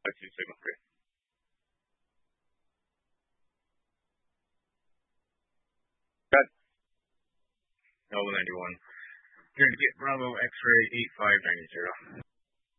2 signal 3. Got Nova 91. Here to get Bravo X-ray 8590.